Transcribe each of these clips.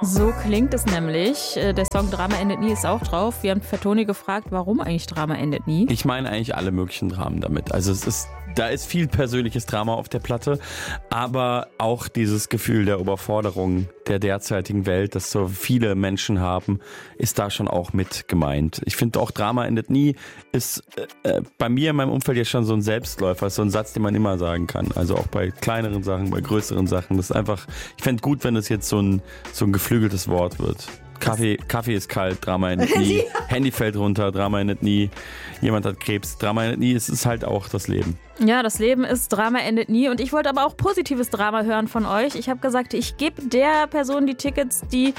So klingt es nämlich. Der Song Drama endet nie ist auch drauf. Wir haben Fatoni gefragt, warum eigentlich Drama endet nie. Ich meine eigentlich alle möglichen Dramen damit. Also da ist viel persönliches Drama auf der Platte, aber auch dieses Gefühl der Überforderung der derzeitigen Welt, das so viele Menschen haben, ist da schon auch mit gemeint. Ich finde auch, Drama endet nie ist bei mir in meinem Umfeld ja schon so ein Selbstläufer, so ein Satz, den man immer sagen kann. Also auch bei kleineren Sachen, bei größeren Sachen. Das ist einfach, ich fände gut, wenn es jetzt so ein geflügeltes Wort wird. Kaffee ist kalt, Drama endet nie. Handy fällt runter, Drama endet nie. Jemand hat Krebs, Drama endet nie. Es ist halt auch das Leben. Ja, das Leben ist, Drama endet nie. Und ich wollte aber auch positives Drama hören von euch. Ich habe gesagt, ich gebe der Person die Tickets, die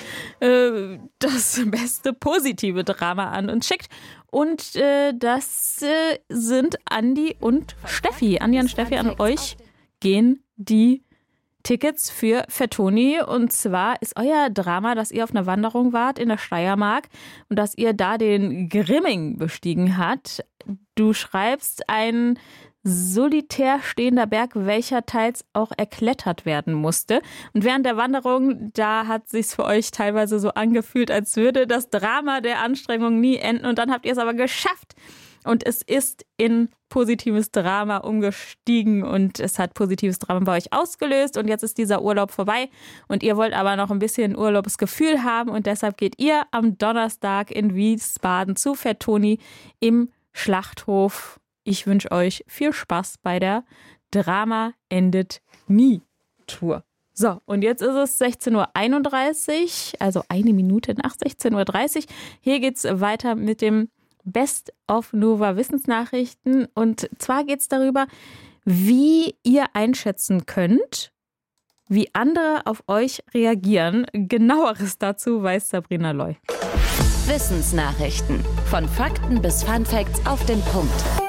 das beste positive Drama an uns schickt. Und das sind Andi und Steffi. Andi und Steffi, an euch gehen die Tickets für Fatoni. Und zwar ist euer Drama, dass ihr auf einer Wanderung wart in der Steiermark und dass ihr da den Grimming bestiegen habt. Du schreibst, ein solitär stehender Berg, welcher teils auch erklettert werden musste. Und während der Wanderung, da hat sich's für euch teilweise so angefühlt, als würde das Drama der Anstrengung nie enden. Und dann habt ihr es aber geschafft. Und es ist in positives Drama umgestiegen und es hat positives Drama bei euch ausgelöst. Und jetzt ist dieser Urlaub vorbei und ihr wollt aber noch ein bisschen Urlaubsgefühl haben. Und deshalb geht ihr am Donnerstag in Wiesbaden zu Fatoni im Schlachthof. Ich wünsche euch viel Spaß bei der Drama endet nie Tour. So, und jetzt ist es 16.31 Uhr, also eine Minute nach 16.30 Uhr. Hier geht's weiter mit dem Best of Nova Wissensnachrichten. Und zwar geht es darüber, wie ihr einschätzen könnt, wie andere auf euch reagieren. Genaueres dazu weiß Sabrina Loy. Wissensnachrichten. Von Fakten bis Funfacts auf den Punkt.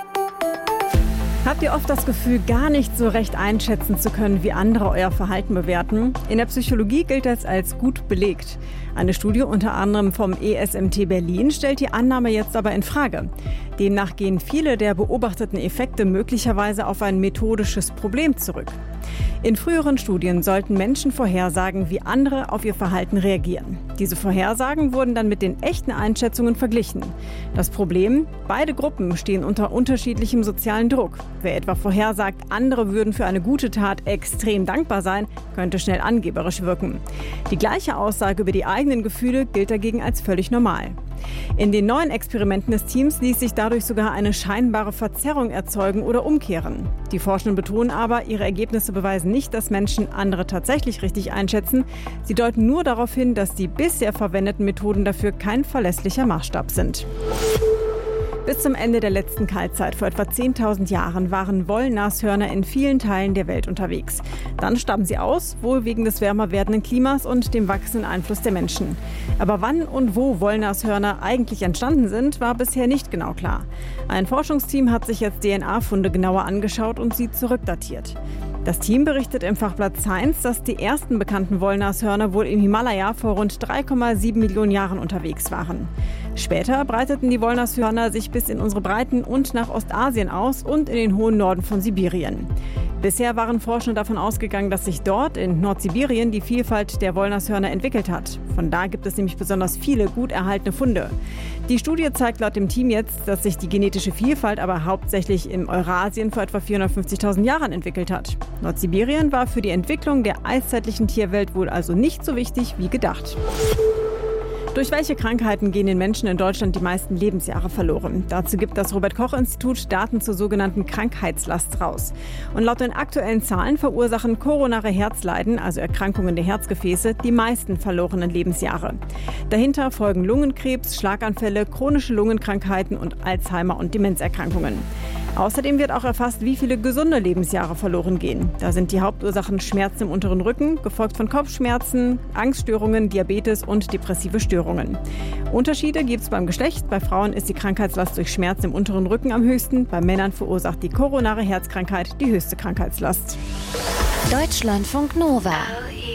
Habt ihr oft das Gefühl, gar nicht so recht einschätzen zu können, wie andere euer Verhalten bewerten? In der Psychologie gilt das als gut belegt. Eine Studie unter anderem vom ESMT Berlin stellt die Annahme jetzt aber in Frage. Demnach gehen viele der beobachteten Effekte möglicherweise auf ein methodisches Problem zurück. In früheren Studien sollten Menschen vorhersagen, wie andere auf ihr Verhalten reagieren. Diese Vorhersagen wurden dann mit den echten Einschätzungen verglichen. Das Problem: Beide Gruppen stehen unter unterschiedlichem sozialen Druck. Wer etwa vorhersagt, andere würden für eine gute Tat extrem dankbar sein, könnte schnell angeberisch wirken. Die gleiche Aussage über die eigenen Gefühle gilt dagegen als völlig normal. In den neuen Experimenten des Teams ließ sich dadurch sogar eine scheinbare Verzerrung erzeugen oder umkehren. Die Forschenden betonen aber, ihre Ergebnisse beweisen nicht, dass Menschen andere tatsächlich richtig einschätzen. Sie deuten nur darauf hin, dass die bisher verwendeten Methoden dafür kein verlässlicher Maßstab sind. Bis zum Ende der letzten Kaltzeit vor etwa 10.000 Jahren waren Wollnashörner in vielen Teilen der Welt unterwegs. Dann starben sie aus, wohl wegen des wärmer werdenden Klimas und dem wachsenden Einfluss der Menschen. Aber wann und wo Wollnashörner eigentlich entstanden sind, war bisher nicht genau klar. Ein Forschungsteam hat sich jetzt DNA-Funde genauer angeschaut und sie zurückdatiert. Das Team berichtet im Fachblatt Science, dass die ersten bekannten Wollnashörner wohl im Himalaya vor rund 3,7 Millionen Jahren unterwegs waren. Später breiteten die Wollnashörner sich bis in unsere Breiten und nach Ostasien aus und in den hohen Norden von Sibirien. Bisher waren Forscher davon ausgegangen, dass sich dort in Nordsibirien die Vielfalt der Wollnashörner entwickelt hat. Von da gibt es nämlich besonders viele gut erhaltene Funde. Die Studie zeigt laut dem Team jetzt, dass sich die genetische Vielfalt aber hauptsächlich in Eurasien vor etwa 450.000 Jahren entwickelt hat. Nordsibirien war für die Entwicklung der eiszeitlichen Tierwelt wohl also nicht so wichtig wie gedacht. Durch welche Krankheiten gehen den Menschen in Deutschland die meisten Lebensjahre verloren? Dazu gibt das Robert-Koch-Institut Daten zur sogenannten Krankheitslast raus. Und laut den aktuellen Zahlen verursachen koronare Herzleiden, also Erkrankungen der Herzgefäße, die meisten verlorenen Lebensjahre. Dahinter folgen Lungenkrebs, Schlaganfälle, chronische Lungenkrankheiten und Alzheimer- und Demenzerkrankungen. Außerdem wird auch erfasst, wie viele gesunde Lebensjahre verloren gehen. Da sind die Hauptursachen Schmerzen im unteren Rücken, gefolgt von Kopfschmerzen, Angststörungen, Diabetes und depressive Störungen. Unterschiede gibt es beim Geschlecht. Bei Frauen ist die Krankheitslast durch Schmerzen im unteren Rücken am höchsten. Bei Männern verursacht die koronare Herzkrankheit die höchste Krankheitslast. Deutschlandfunk Nova.